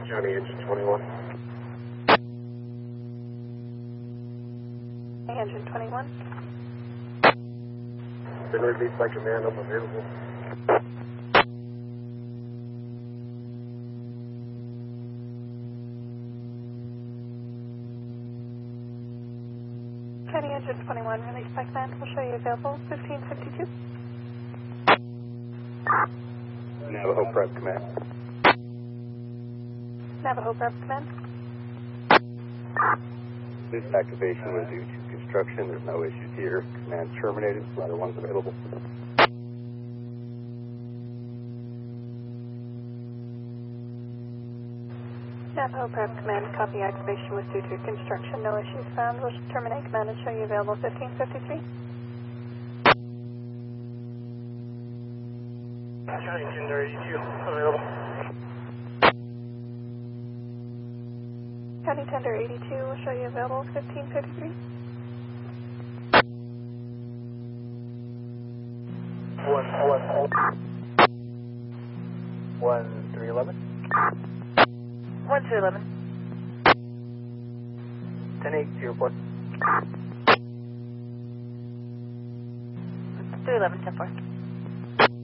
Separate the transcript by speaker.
Speaker 1: County Engine 21.
Speaker 2: Engine 21.
Speaker 1: Been released by command, I'm available.
Speaker 2: County Engine 21, release by command. We'll show you available 1552.
Speaker 1: Navajo Prep Command.
Speaker 2: Navajo Prep Command.
Speaker 1: This activation was due to construction. There's no issues here. Command terminated. Ladder 1's available.
Speaker 2: Navajo Prep Command, copy. Activation was due to construction. No issues found. We'll terminate command and show you available 1553.
Speaker 1: County Tender 82 available.
Speaker 2: County Tender 82 will show you available 1553.
Speaker 1: 1311.
Speaker 2: 1211.
Speaker 1: 10-8 to your report.
Speaker 2: 311, 10-4.